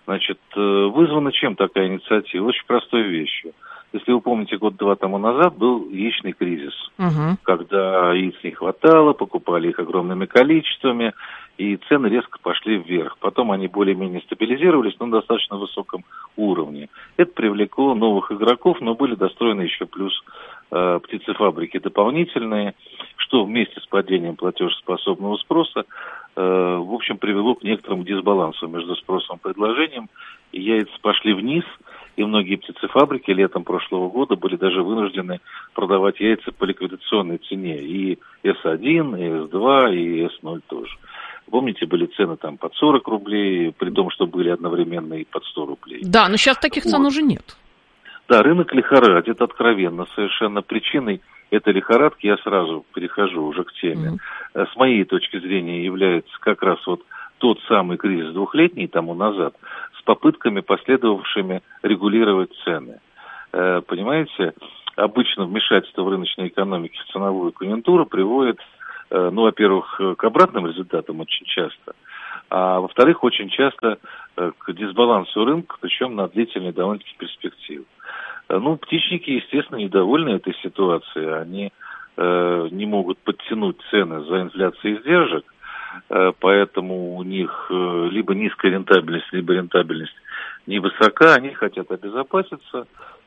Значит, вызвана чем такая инициатива? Очень простой вещью. Если вы помните, год-два тому назад был яичный кризис, угу. когда яиц не хватало, покупали их огромными количествами, и цены резко пошли вверх. Потом они более-менее стабилизировались, но на достаточно высоком уровне. Это привлекло новых игроков, но были достроены еще плюс э, птицефабрики дополнительные, что вместе с падением платежеспособного спроса, э, в общем, привело к некоторому дисбалансу между спросом и предложением. И яйца пошли вниз, и многие птицефабрики летом прошлого года были даже вынуждены продавать яйца по ликвидационной цене. И эс один, и эс два, и эс ноль тоже. Помните, были цены там под сорок рублей, при том, что были одновременно и под сто рублей. Да, но сейчас таких вот. Цен уже нет. Да, рынок лихорадит откровенно. Совершенно причиной этой лихорадки, я сразу перехожу уже к теме, mm-hmm. с моей точки зрения является как раз вот тот самый кризис двухлетний тому назад, с попытками, последовавшими регулировать цены. Э, понимаете, обычно вмешательство в рыночной экономике в ценовую конъюнктуру приводит, э, ну, во-первых, к обратным результатам очень часто, а во-вторых, очень часто э, к дисбалансу рынка, причем на длительные довольно-таки перспективы. Э, ну, птичники, естественно, недовольны этой ситуацией, они э, не могут подтянуть цены за инфляцией издержек, поэтому у них либо низкая рентабельность, либо рентабельность невысока, они хотят обезопаситься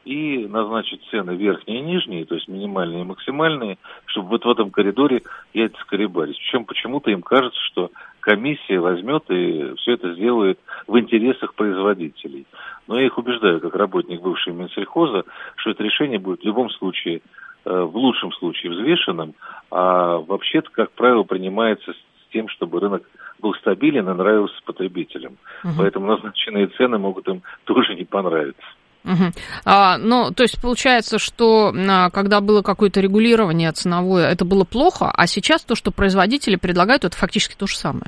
и назначить цены верхние и нижние, то есть минимальные и максимальные, чтобы вот в этом коридоре яйца колебались. Причем почему-то им кажется, что комиссия возьмет и все это сделает в интересах производителей. Но я их убеждаю, как работник бывшего Минсельхоза, что это решение будет в любом случае, в лучшем случае взвешенным, а вообще-то, как правило, принимается с тем, чтобы рынок был стабилен и нравился потребителям. Угу. Поэтому назначенные цены могут им тоже не понравиться. Угу. А, ну, то есть получается, что а, когда было какое-то регулирование ценовое, это было плохо, а сейчас то, что производители предлагают, это фактически то же самое.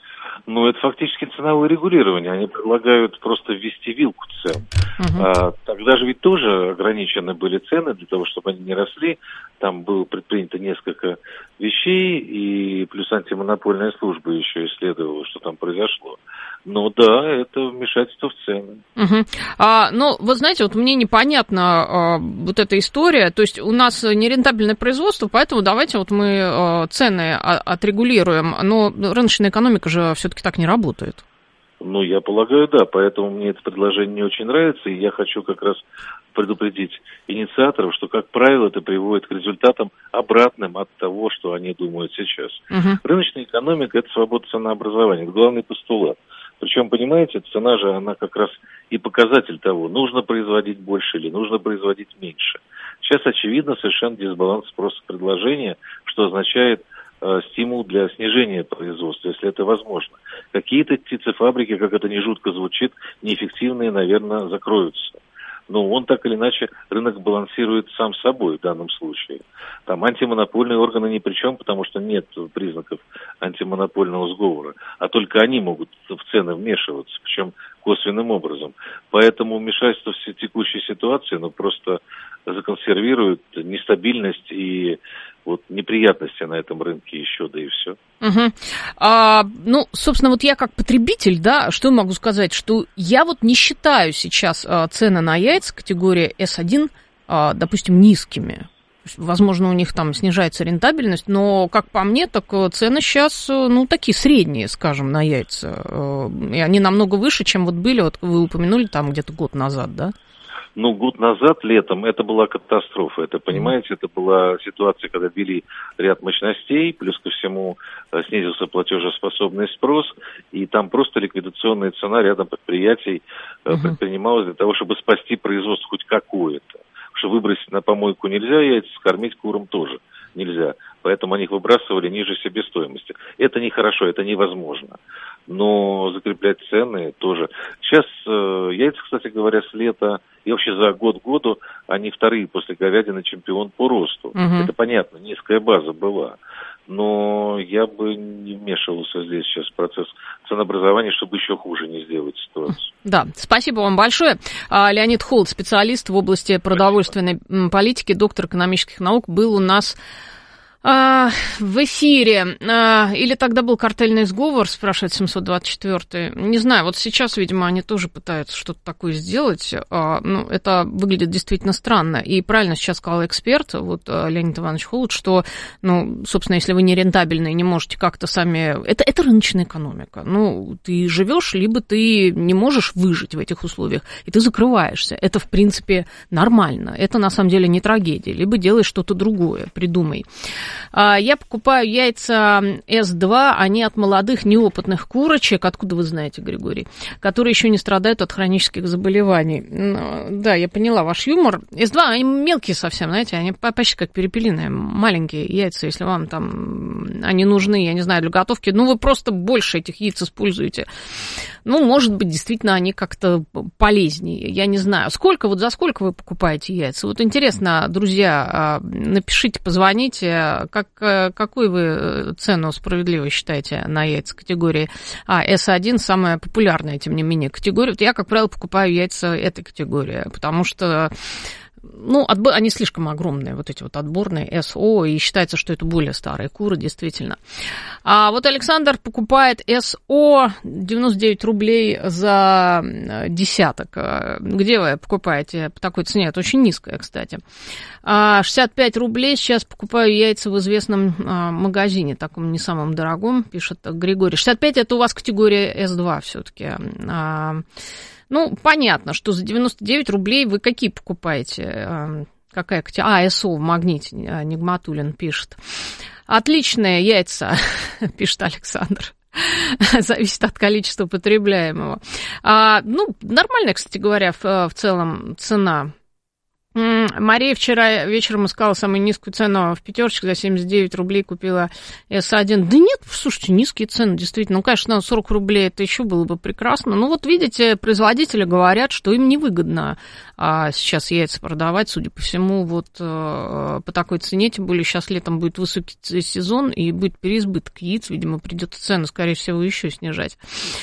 Ну, это фактически ценовое регулирование. Они предлагают просто ввести вилку цен. Uh-huh. А, тогда же ведь тоже ограничены были цены для того, чтобы они не росли. Там было предпринято несколько вещей, и плюс антимонопольная служба еще исследовала, что там произошло. Но да, это вмешательство в цены. Uh-huh. А, ну, вы знаете, вот мне непонятна а, вот эта история. То есть у нас нерентабельное производство, поэтому давайте вот мы а, цены а, отрегулируем. Но рыночная экономика же все-таки так не работает. Ну, я полагаю, да. Поэтому мне это предложение не очень нравится, и я хочу как раз предупредить инициаторов, что, как правило, это приводит к результатам обратным от того, что они думают сейчас. Uh-huh. Рыночная экономика – это свобода ценообразования, это главный постулат. Причем, понимаете, цена же, она как раз и показатель того, нужно производить больше или нужно производить меньше. Сейчас, очевидно, совершенно дисбаланс спроса и предложения, что означает э, стимул для снижения производства, если это возможно. Какие-то птицефабрики, как это ни жутко звучит, неэффективные, наверное, закроются. Но он так или иначе, рынок балансирует сам собой в данном случае. Там антимонопольные органы ни при чем, потому что нет признаков антимонопольного сговора, а только они могут в цены вмешиваться, причем косвенным образом. Поэтому вмешательство в текущей ситуации, ну, просто законсервирует нестабильность и вот неприятности на этом рынке еще, да и все. Угу. А, ну, собственно, вот я как потребитель, да, что могу сказать, что я вот не считаю сейчас а, цены на яйца категории эс один, а, допустим, низкими. Возможно, у них там снижается рентабельность, но, как по мне, так цены сейчас, ну, такие средние, скажем, на яйца. И они намного выше, чем вот были, вот вы упомянули там где-то год назад, да? Ну, год назад, летом, это была катастрофа. Это, понимаете, это была ситуация, когда ввели ряд мощностей, плюс ко всему снизился платежеспособный спрос, и там просто ликвидационная цена рядом предприятий uh-huh. предпринималась для того, чтобы спасти производство хоть какое-то. Потому что выбросить на помойку нельзя яйца, скормить курам тоже нельзя. Поэтому они их выбрасывали ниже себестоимости. Это нехорошо, это невозможно. Но закреплять цены тоже. Сейчас э, яйца, кстати говоря, с лета и вообще за год к году они вторые после говядины чемпион по росту. Uh-huh. Это понятно, низкая база была. Но я бы не вмешивался здесь сейчас в процесс ценообразования, чтобы еще хуже не сделать ситуацию. Да, спасибо вам большое. Леонид Холод, специалист в области продовольственной политики, доктор экономических наук, был у нас А, в эфире. А, или тогда был картельный сговор, спрашивает семьсот двадцать четвёртый. Не знаю, вот сейчас, видимо, они тоже пытаются что-то такое сделать. А, ну, это выглядит действительно странно. И правильно сейчас сказал эксперт, вот Леонид Иванович Холод, что, ну, собственно, если вы не рентабельны и не можете как-то сами... Это, это рыночная экономика. Ну, ты живешь, либо ты не можешь выжить в этих условиях, и ты закрываешься. Это, в принципе, нормально. Это, на самом деле, не трагедия. Либо делай что-то другое, придумай. Я покупаю яйца эс два, они от молодых неопытных курочек, откуда вы знаете, Григорий, которые еще не страдают от хронических заболеваний. Да, я поняла ваш юмор. эс два, они мелкие совсем, знаете, они почти как перепелиные, маленькие яйца, если вам там они нужны, я не знаю, для готовки, ну, вы просто больше этих яиц используете. Ну, может быть, действительно, они как-то полезнее, я не знаю. Сколько, вот за сколько вы покупаете яйца? Вот интересно, друзья, напишите, позвоните, как, какую вы цену справедливо считаете на яйца категории а, эс один, самая популярная, тем не менее, категория. Вот я, как правило, покупаю яйца этой категории, потому что ну, отбор, они слишком огромные, вот эти вот отборные эс о, и считается, что это более старые куры, действительно. А вот Александр покупает эс о девяносто девять рублей за десяток. Где вы покупаете по такой цене? Это очень низкая, кстати. шестьдесят пять рублей сейчас покупаю яйца в известном магазине, таком не самом дорогом, пишет Григорий. шестьдесят пять это у вас категория эс два все-таки. Ну, понятно, что за девяносто девять рублей вы какие покупаете? Какая категория? А, эс о в магните, Нигматуллин пишет. Отличные яйца, пишет Александр. Зависит от количества потребляемого. А, ну, нормальная, кстати говоря, в, в целом цена. Мария вчера вечером искала самую низкую цену в пятерочке, за семьдесят девять рублей купила эс один. Да нет, слушайте, низкие цены, действительно. Ну, конечно, сорок рублей это еще было бы прекрасно. Ну, вот видите, производители говорят, что им невыгодно а, сейчас яйца продавать, судя по всему, вот а, по такой цене. Тем более сейчас летом будет высокий сезон и будет переизбыток яиц. Видимо, придется цену, скорее всего, еще снижать.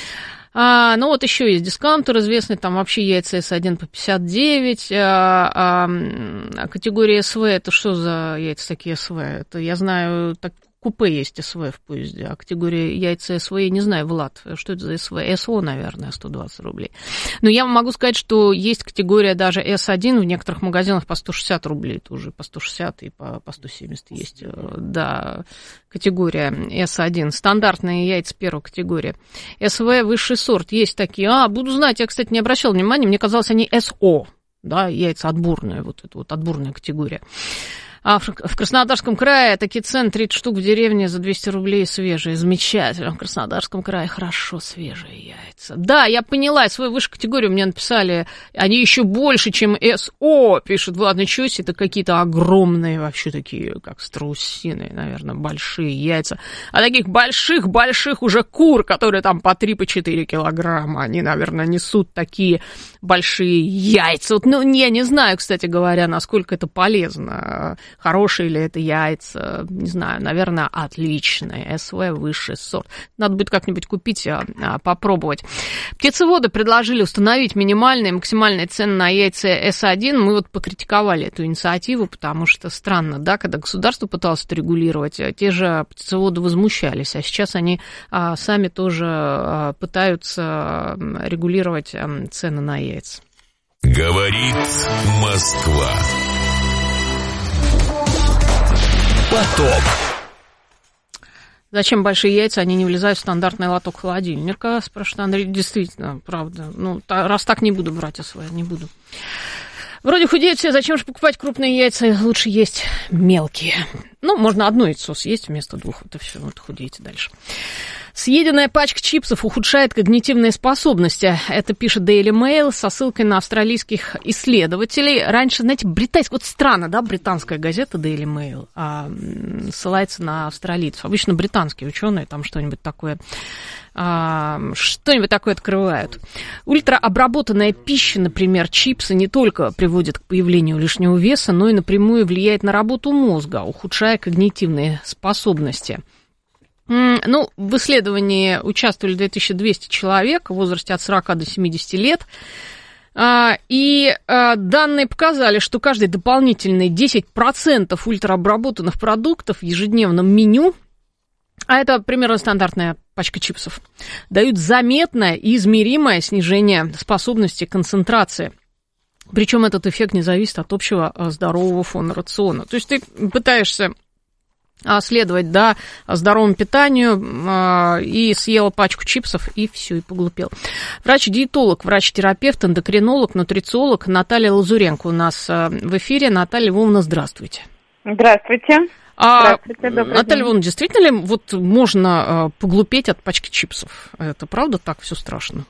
А, ну, вот еще есть дискаунтер известный, там вообще яйца эс один по пятьдесят девять, а, а, категория эс вэ, это что за яйца такие эс вэ? Это, я знаю, так, купе есть эс вэ в поезде, а категория яйца эс вэ, я не знаю, Влад, что это за эс вэ? эс о, наверное, сто двадцать рублей. Но я могу сказать, что есть категория даже эс один в некоторых магазинах по сто шестьдесят рублей, тоже по сто шестьдесят и по, по сто семьдесят есть, да, категория эс один. Стандартные яйца первой категории. эс вэ высший сорт, есть такие. А, буду знать, я, кстати, не обращала внимания, мне казалось, они эс о, да, яйца отборные, вот это вот отборная категория. А в Краснодарском крае такие цены, тридцать штук в деревне за двести рублей свежие. Замечательно. В Краснодарском крае хорошо свежие яйца. Да, я поняла, свою высшую категорию мне написали. Они еще больше, чем эс о, пишут. Ладно, ничего себе, это какие-то огромные вообще такие, как страусиные, наверное, большие яйца. А таких больших-больших уже кур, которые там по три-четыре килограмма, они, наверное, несут такие большие яйца. Вот, ну, я не знаю, кстати говоря, насколько это полезно. Хорошие ли это яйца, не знаю, наверное, отличные. эс вэ высший сорт. Надо будет как-нибудь купить, попробовать. Птицеводы предложили установить минимальные и максимальные цены на яйца эс один. Мы вот покритиковали эту инициативу, потому что странно, да, когда государство пыталось это регулировать, те же птицеводы возмущались, а сейчас они а, сами тоже а, пытаются регулировать а, цены на яйца. Говорит Москва. Поток. Зачем большие яйца, они не влезают в стандартный лоток холодильника, спрашивает Андрей. Действительно, правда. Ну, раз так, не буду брать СВ, не буду. Вроде худеют все, зачем же покупать крупные яйца, лучше есть мелкие. Ну, можно одно яйцо съесть вместо двух, это все, вот худеете дальше. Съеденная пачка чипсов ухудшает когнитивные способности. Это пишет Daily Mail со ссылкой на австралийских исследователей. Раньше, знаете, британская, вот странно, да, британская газета Daily Mail а, ссылается на австралийцев. Обычно британские ученые там что-нибудь такое, а, что-нибудь такое открывают. Ультраобработанная пища, например, чипсы, не только приводит к появлению лишнего веса, но и напрямую влияет на работу мозга, ухудшая когнитивные способности. Ну, в исследовании участвовали две тысячи двести человек в возрасте от сорока до семидесяти лет. И данные показали, что каждые дополнительные десять процентов ультраобработанных продуктов в ежедневном меню, а это примерно стандартная пачка чипсов, дают заметное и измеримое снижение способности концентрации. Причем этот эффект не зависит от общего здорового фона рациона. То есть ты пытаешься следовать, да, здоровому питанию э, и съела пачку чипсов, и все, и поглупел. Врач-диетолог, врач-терапевт, эндокринолог, нутрициолог Наталья Лазуренко у нас э, в эфире. Наталья Львовна, здравствуйте. Здравствуйте. А, Здравствуйте, Наталья Львовна, действительно ли вот можно э, поглупеть от пачки чипсов? Это правда так все страшно?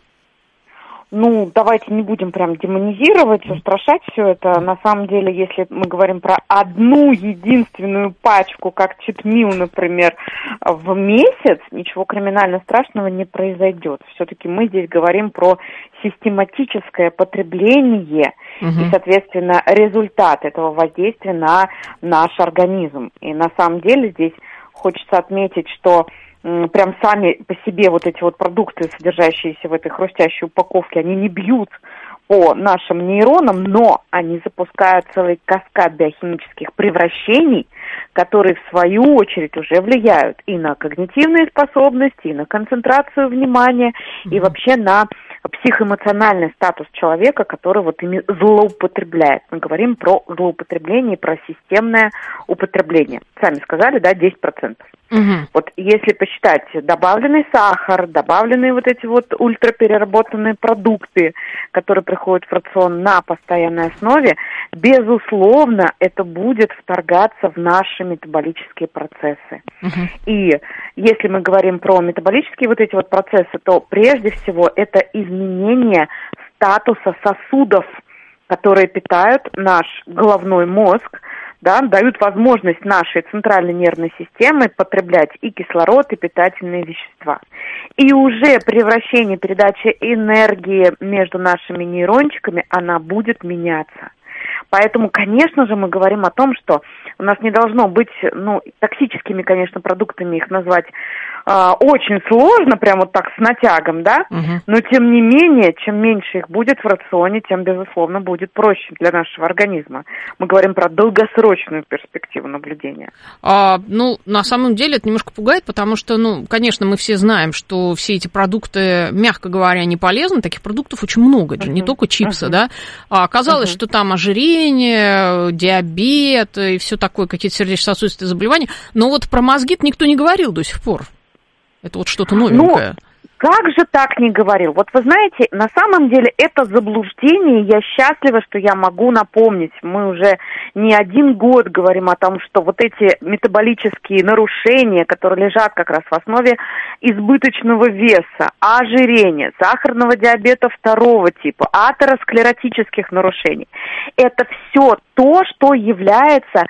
Ну, давайте не будем прям демонизировать, устрашать все это. На самом деле, если мы говорим про одну единственную пачку, как читмил, например, в месяц, ничего криминально страшного не произойдет. Все-таки мы здесь говорим про систематическое потребление угу. и, соответственно, результат этого воздействия на наш организм. И на самом деле здесь хочется отметить, что прям сами по себе вот эти вот продукты, содержащиеся в этой хрустящей упаковке, они не бьют по нашим нейронам, но они запускают целый каскад биохимических превращений, которые в свою очередь уже влияют и на когнитивные способности, и на концентрацию внимания, mm-hmm. и вообще на психоэмоциональный статус человека, который вот ими злоупотребляет. Мы говорим про злоупотребление и про системное употребление. Сами сказали, да, десять процентов. Угу. Вот если посчитать добавленный сахар, добавленные вот эти вот ультрапереработанные продукты, которые приходят в рацион на постоянной основе, безусловно, это будет вторгаться в наши метаболические процессы. Угу. И если мы говорим про метаболические вот эти вот процессы, то прежде всего это изменение статуса сосудов, которые питают наш головной мозг, да, дают возможность нашей центральной нервной системе потреблять и кислород, и питательные вещества. И уже превращение, передача энергии между нашими нейрончиками, она будет меняться. Поэтому, конечно же, мы говорим о том, что у нас не должно быть, ну, токсическими, конечно, продуктами их назвать э, очень сложно, прям вот так с натягом, да, угу. но тем не менее, чем меньше их будет в рационе, тем, безусловно, будет проще для нашего организма. Мы говорим про долгосрочную перспективу наблюдения. А, ну, на самом деле это немножко пугает, потому что, ну, конечно, мы все знаем, что все эти продукты, мягко говоря, не полезны, таких продуктов очень много, uh-huh. не только чипсы, uh-huh. да, а оказалось, uh-huh. что там ожирение, диабет и все такое, какие-то сердечно-сосудистые заболевания, но вот про мозги-то никто не говорил до сих пор. Это вот что-то новенькое. Ну, как же так не говорил? Вот вы знаете, на самом деле это заблуждение, я счастлива, что я могу напомнить. Мы уже не один год говорим о том, что вот эти метаболические нарушения, которые лежат как раз в основе избыточного веса, ожирения, сахарного диабета второго типа, атеросклеротических нарушений, это все то, что является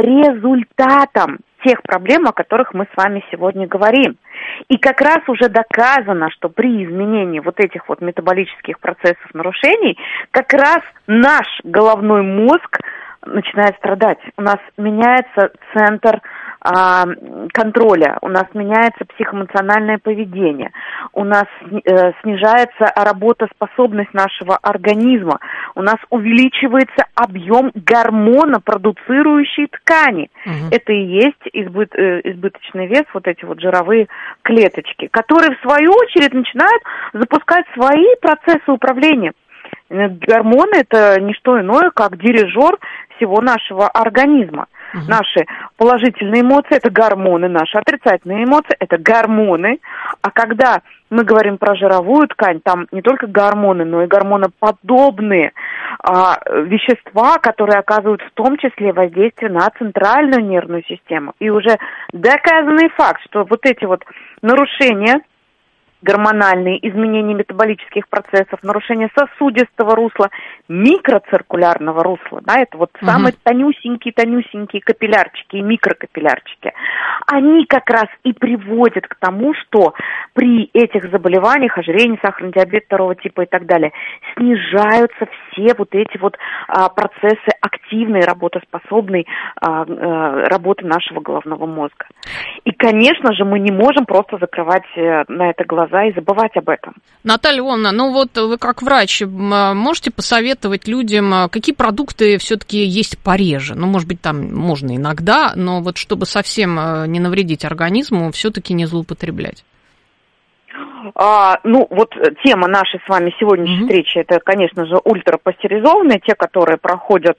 результатом тех проблем, о которых мы с вами сегодня говорим. И как раз уже доказано, что при изменении вот этих вот метаболических процессов нарушений, как раз наш головной мозг начинает страдать. У нас меняется центр а, контроля, у нас меняется психоэмоциональное поведение, у нас э, снижается работоспособность нашего организма, у нас увеличивается объем гормона, продуцирующей ткани. Угу. Это и есть избыт, э, избыточный вес, вот эти вот жировые клеточки, которые в свою очередь начинают запускать свои процессы управления. Гормоны – это не что иное, как дирижер всего нашего организма. Uh-huh. Наши положительные эмоции – это гормоны, наши отрицательные эмоции – это гормоны. А когда мы говорим про жировую ткань, там не только гормоны, но и гормоноподобные а, вещества, которые оказывают в том числе воздействие на центральную нервную систему. И уже доказанный факт, что вот эти вот нарушения гормональные, изменения метаболических процессов, нарушение сосудистого русла, микроциркулярного русла, да, это вот uh-huh. самые тонюсенькие-тонюсенькие капиллярчики и микрокапиллярчики, они как раз и приводят к тому, что при этих заболеваниях, ожирении, сахарный диабет второго типа и так далее, снижаются все вот эти вот а, процессы активной, работоспособной а, а, работы нашего головного мозга. И, конечно же, мы не можем просто закрывать на это глаза. глаза и забывать об этом. Наталья Ивановна, ну вот вы как врач можете посоветовать людям, какие продукты все-таки есть пореже? Ну, может быть, там можно иногда, но вот чтобы совсем не навредить организму, все-таки не злоупотреблять. А, ну, вот тема нашей с вами сегодняшней mm-hmm. встречи, это, конечно же, ультрапастеризованные, те, которые проходят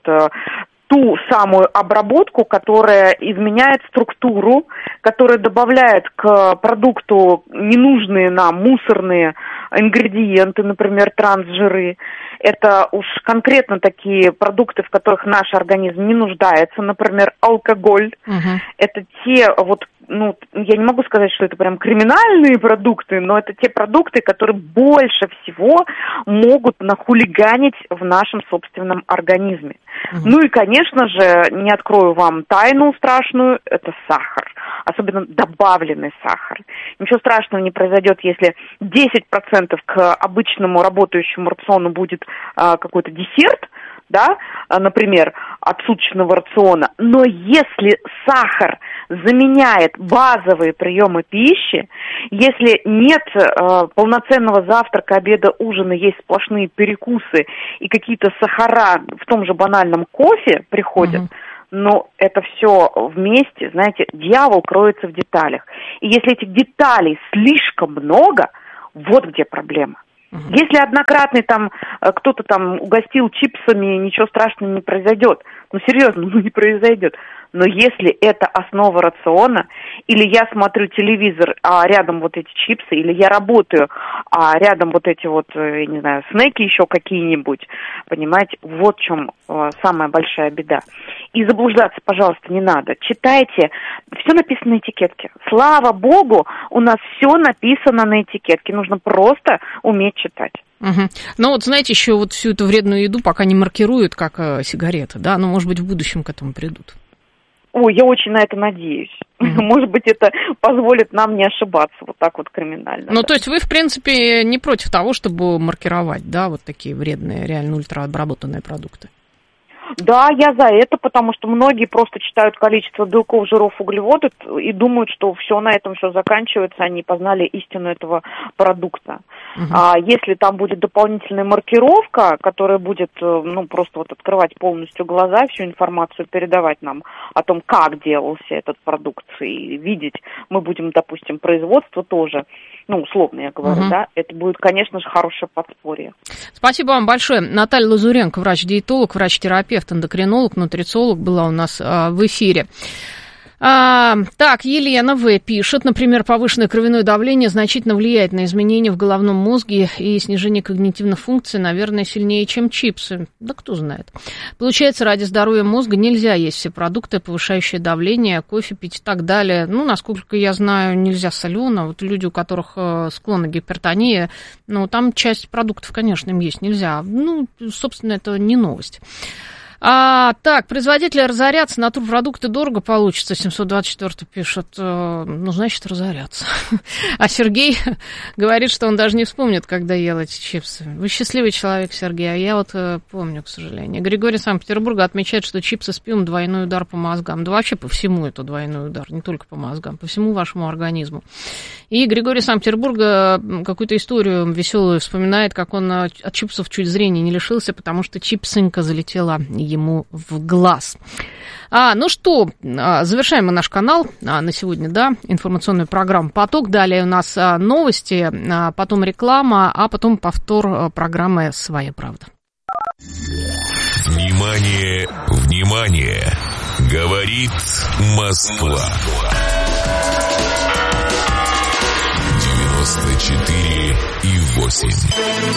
ту самую обработку, которая изменяет структуру, которая добавляет к продукту ненужные нам мусорные ингредиенты, например, трансжиры. Это уж конкретно такие продукты, в которых наш организм не нуждается, например, алкоголь. Uh-huh. Это те вот, ну, я не могу сказать, что это прям криминальные продукты, но это те продукты, которые больше всего могут нахулиганить в нашем собственном организме. Uh-huh. Ну и, конечно же, не открою вам тайну страшную, это сахар. Особенно добавленный сахар. Ничего страшного не произойдет, если десять процентов к обычному работающему рациону будет а, какой-то десерт, да, например, от суточного рациона. Но если сахар заменяет базовые приемы пищи, если нет э, полноценного завтрака, обеда, ужина, есть сплошные перекусы и какие-то сахара в том же банальном кофе приходят, mm-hmm. но это все вместе, знаете, дьявол кроется в деталях. И если этих деталей слишком много, вот где проблема. Uh-huh. Если однократный там кто-то там угостил чипсами, ничего страшного не произойдет. Ну, серьезно, ну не произойдет. Но если это основа рациона, или я смотрю телевизор, а рядом вот эти чипсы, или я работаю, а рядом вот эти вот, я не знаю, снеки еще какие-нибудь, понимаете, вот в чем э, самая большая беда. И заблуждаться, пожалуйста, не надо. Читайте, все написано на этикетке. Слава богу, у нас все написано на этикетке. Нужно просто уметь читать. Угу. Ну вот, знаете, еще вот всю эту вредную еду пока не маркируют как э, сигареты, да, но, может быть, в будущем к этому придут. Ой, я очень на это надеюсь. Mm-hmm. Может быть, это позволит нам не ошибаться вот так вот криминально. Ну, да. То есть вы, в принципе, не против того, чтобы маркировать, да, вот такие вредные, реально ультраобработанные продукты? Да, я за это, потому что многие просто читают количество белков, жиров, углеводов и думают, что все на этом все заканчивается, они познали истину этого продукта. Uh-huh. А если там будет дополнительная маркировка, которая будет, ну, просто вот открывать полностью глаза, всю информацию передавать нам о том, как делался этот продукт, и видеть, мы будем, допустим, производство тоже, ну, условно я говорю, uh-huh. да, это будет, конечно же, хорошее подспорье. Спасибо вам большое. Наталья Лазуренко, врач-диетолог, врач-терапевт, эндокринолог, нутрициолог была у нас а, в эфире. А, так, Елена В. пишет, например, повышенное кровяное давление значительно влияет на изменения в головном мозге и снижение когнитивных функций, наверное, сильнее, чем чипсы. Да кто знает. Получается, ради здоровья мозга нельзя есть все продукты, повышающие давление, кофе пить и так далее. Ну, насколько я знаю, нельзя солено. Вот люди, у которых склонна гипертония, ну, там часть продуктов, конечно, им есть нельзя. Ну, собственно, это не новость. А, так, производители разорятся, натурпродукты дорого получится, семьсот двадцать четыре пишет, ну, значит, разорятся. А Сергей говорит, что он даже не вспомнит, когда ел эти чипсы. Вы счастливый человек, Сергей, а я вот помню, к сожалению. Григорий из Санкт-Петербурга отмечает, что чипсы с пивом двойной удар по мозгам. Да вообще по всему это двойной удар, не только по мозгам, по всему вашему организму. И Григорий из Санкт-Петербурга какую-то историю веселую вспоминает, как он от чипсов чуть зрения не лишился, потому что чипсинка залетела ему в глаз. А, ну что, завершаем мы наш канал а, на сегодня, да, информационную программу «Поток». Далее у нас а, новости, а, потом реклама, а потом повтор а, программы «Своя правда». Внимание, внимание! Говорит Москва. девяносто четыре и восемь.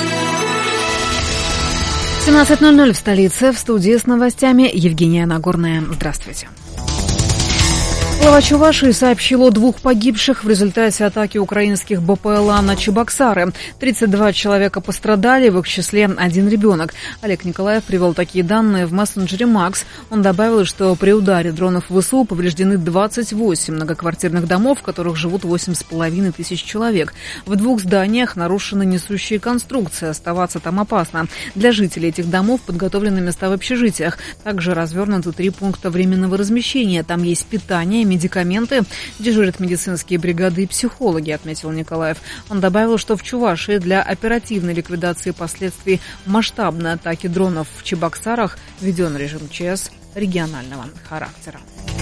семнадцать ноль ноль в столице. В студии с новостями Евгения Нагорная. Здравствуйте. Глава Чувашии сообщил о двух погибших в результате атаки украинских БПЛА на Чебоксары. тридцать два человека пострадали, в их числе один ребенок. Олег Николаев привел такие данные в мессенджере Макс. Он добавил, что при ударе дронов ВСУ повреждены двадцать восемь многоквартирных домов, в которых живут восемь с половиной тысяч человек. В двух зданиях нарушены несущие конструкции, оставаться там опасно. Для жителей этих домов подготовлены места в общежитиях. Также развернуты три пункта временного размещения. Там есть питание, медикаменты. Дежурят медицинские бригады и психологи, отметил Николаев. Он добавил, что в Чувашии для оперативной ликвидации последствий масштабной атаки дронов в Чебоксарах введен режим ЧС регионального характера.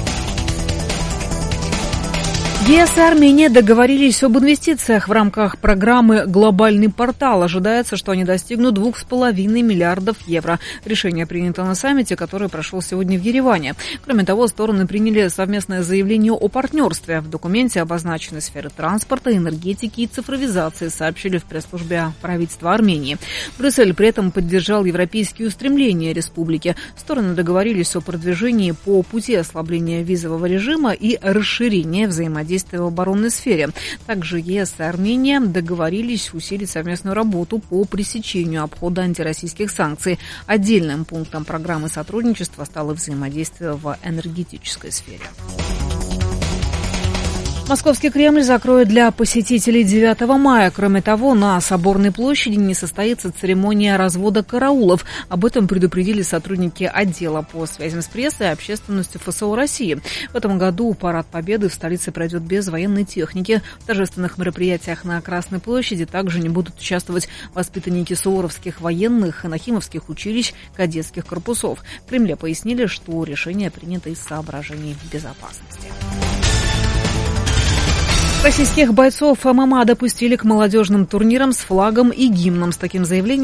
ЕС и Армения договорились об инвестициях в рамках программы «Глобальный портал». Ожидается, что они достигнут двух с половиной миллиардов евро. Решение принято на саммите, который прошел сегодня в Ереване. Кроме того, стороны приняли совместное заявление о партнерстве. В документе обозначены сферы транспорта, энергетики и цифровизации, сообщили в пресс-службе правительства Армении. Брюссель при этом поддержал европейские устремления республики. Стороны договорились о продвижении по пути ослабления визового режима и расширения взаимодействия в оборонной сфере. Также ЕС и Армения договорились усилить совместную работу по пресечению обхода антироссийских санкций. Отдельным пунктом программы сотрудничества стало взаимодействие в энергетической сфере. Московский Кремль закроют для посетителей девятого мая. Кроме того, на Соборной площади не состоится церемония развода караулов. Об этом предупредили сотрудники отдела по связям с прессой и общественностью ФСО России. В этом году парад Победы в столице пройдет без военной техники. В торжественных мероприятиях на Красной площади также не будут участвовать воспитанники суворовских военных, нахимовских училищ, кадетских корпусов. В Кремле пояснили, что решение принято из соображений безопасности. Российских бойцов ММА допустили к молодежным турнирам с флагом и гимном. С таким заявлением